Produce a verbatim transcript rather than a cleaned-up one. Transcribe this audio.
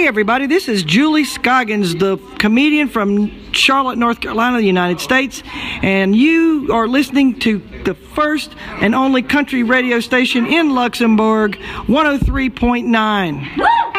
Hey everybody, this is Julie Scoggins, the comedian from Charlotte, North Carolina, the United States, and you are listening to the first and only country radio station in Luxembourg, one oh three point nine.